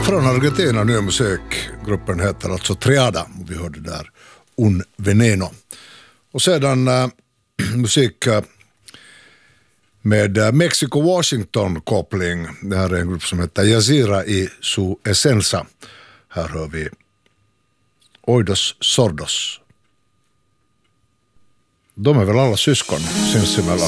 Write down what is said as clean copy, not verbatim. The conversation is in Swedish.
Från Argentina, ny musik. Gruppen heter alltså Triada. Vi hörde där Un Veneno. Och sedan musik med Mexico-Washington-koppling. Det här är en grupp som heter Yazira i su essenza. Här hör vi Oidos Sordos. De är väl alla syskon sinsemellan.